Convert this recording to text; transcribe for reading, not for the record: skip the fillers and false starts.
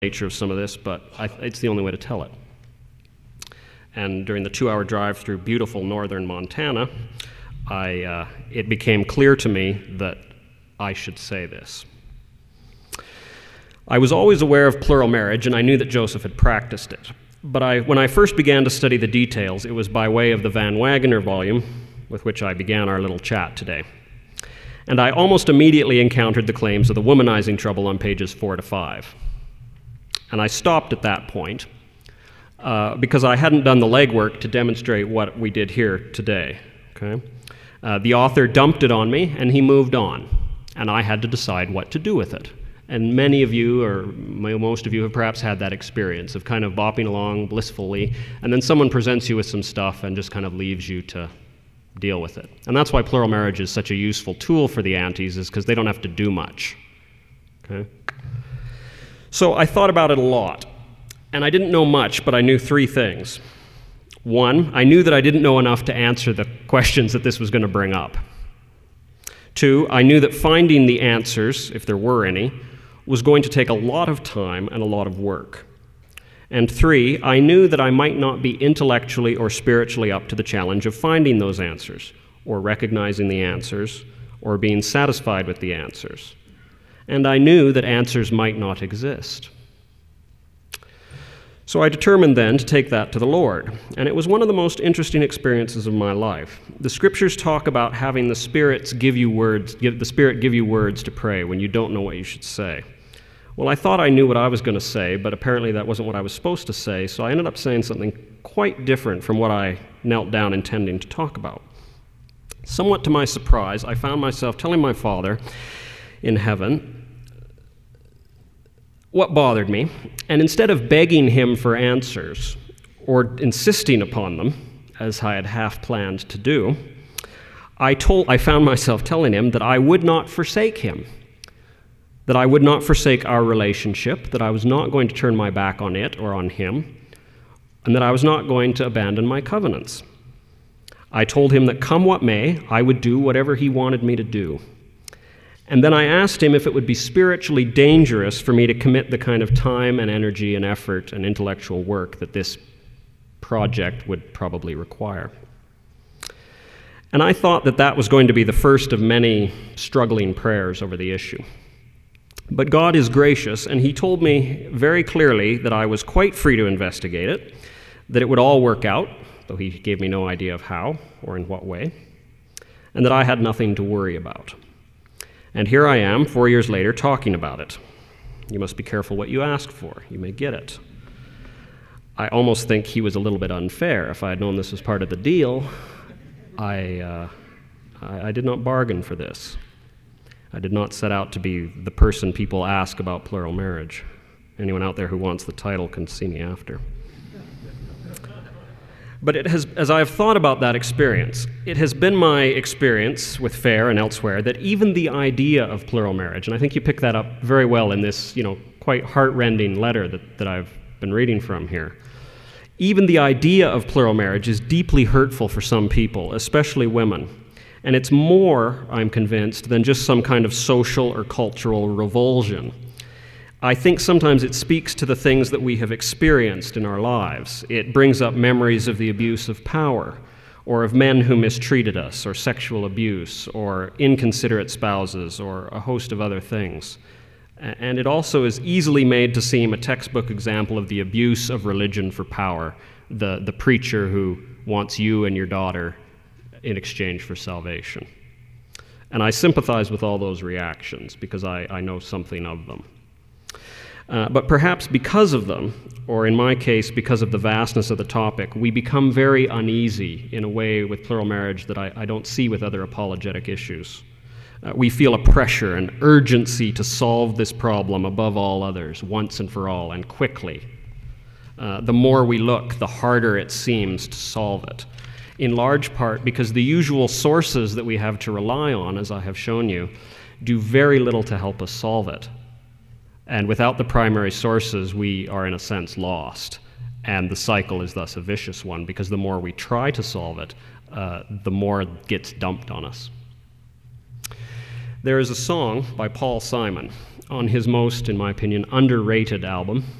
nature of some of this, but it's the only way to tell it. And during the 2-hour drive through beautiful northern Montana, it became clear to me that I should say this. I was always aware of plural marriage, and I knew that Joseph had practiced it. But when I first began to study the details, it was by way of the Van Wagoner volume with which I began our little chat today. And I almost immediately encountered the claims of the womanizing trouble on pages 4 to 5. And I stopped at that point because I hadn't done the legwork to demonstrate what we did here today. Okay? The author dumped it on me, and he moved on. And I had to decide what to do with it. And many of you, or most of you, have perhaps had that experience of kind of bopping along blissfully, and then someone presents you with some stuff and just kind of leaves you to deal with it. And that's why plural marriage is such a useful tool for the aunties, is because they don't have to do much. Okay? So I thought about it a lot, and I didn't know much, but I knew 3 things. 1, I knew that I didn't know enough to answer the questions that this was going to bring up. 2, I knew that finding the answers, if there were any, was going to take a lot of time and a lot of work. And 3, I knew that I might not be intellectually or spiritually up to the challenge of finding those answers, or recognizing the answers, or being satisfied with the answers. And I knew that answers might not exist. So I determined then to take that to the Lord, and it was one of the most interesting experiences of my life. The scriptures talk about having the Spirit give you words to pray when you don't know what you should say. Well, I thought I knew what I was going to say, but apparently that wasn't what I was supposed to say, so I ended up saying something quite different from what I knelt down intending to talk about. Somewhat to my surprise, I found myself telling my Father in heaven what bothered me, and instead of begging him for answers or insisting upon them, as I had half planned to do, I found myself telling him that I would not forsake him, that I would not forsake our relationship, that I was not going to turn my back on it or on him, and that I was not going to abandon my covenants. I told him that come what may, I would do whatever he wanted me to do. And then I asked him if it would be spiritually dangerous for me to commit the kind of time and energy and effort and intellectual work that this project would probably require. And I thought that that was going to be the first of many struggling prayers over the issue. But God is gracious, and he told me very clearly that I was quite free to investigate it, that it would all work out, though he gave me no idea of how or in what way, and that I had nothing to worry about. And here I am, 4 years later, talking about it. You must be careful what you ask for. You may get it. I almost think he was a little bit unfair. If I had known this was part of the deal, I did not bargain for this. I did not set out to be the person people ask about plural marriage. Anyone out there who wants the title can see me after. But as I have thought about that experience, it has been my experience with FAIR and elsewhere that even the idea of plural marriage, and I think you pick that up very well in this, quite heart-rending letter that I've been reading from here, even the idea of plural marriage is deeply hurtful for some people, especially women. And it's more, I'm convinced, than just some kind of social or cultural revulsion. I think sometimes it speaks to the things that we have experienced in our lives. It brings up memories of the abuse of power, or of men who mistreated us, or sexual abuse, or inconsiderate spouses, or a host of other things. And it also is easily made to seem a textbook example of the abuse of religion for power, the preacher who wants you and your daughter in exchange for salvation. And I sympathize with all those reactions because I know something of them. But perhaps because of them, or in my case, because of the vastness of the topic, we become very uneasy in a way with plural marriage that I don't see with other apologetic issues. We feel a pressure, an urgency to solve this problem above all others, once and for all, and quickly. The more we look, the harder it seems to solve it, in large part because the usual sources that we have to rely on, as I have shown you, do very little to help us solve it. And without the primary sources, we are in a sense lost. And the cycle is thus a vicious one, because the more we try to solve it, the more it gets dumped on us. There is a song by Paul Simon on his most, in my opinion, underrated album,